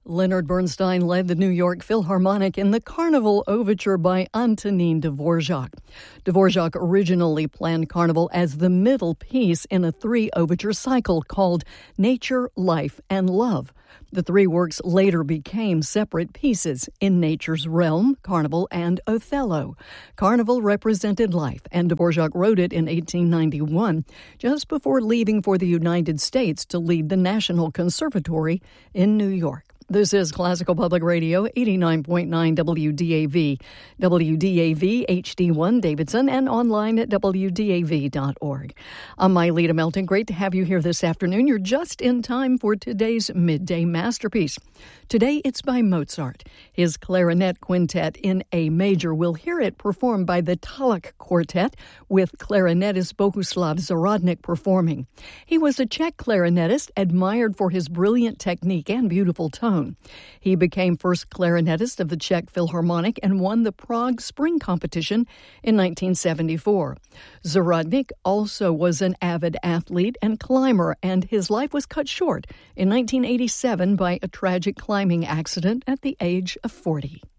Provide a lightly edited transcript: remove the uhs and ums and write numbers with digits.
Leonard Bernstein led the New York Philharmonic in the Carnival Overture by Antonin Dvorak. Dvorak originally planned Carnival as the middle piece in a three-overture cycle called Nature, Life, and Love. The three works later became separate pieces in Nature's Realm, Carnival, and Othello. Carnival represented life, and Dvorak wrote it in 1891, just before leaving for the United States to lead the National Conservatory in New York. This is Classical Public Radio, 89.9 WDAV, WDAV HD1 Davidson, and online at WDAV.org. I'm Mylita Melton. Great to have you here this afternoon. You're just in time for today's Midday Masterpiece. Today it's by Mozart. His clarinet quintet in A major. We'll hear it performed by the Talach Quartet with clarinetist Bohuslav Zarodnik performing. He was a Czech clarinetist admired for his brilliant technique and beautiful tone. He became first clarinetist of the Czech Philharmonic and won the Prague Spring Competition in 1974. Zarodnik also was an avid athlete and climber, and his life was cut short in 1987 by a tragic climbing accident at the age of 40.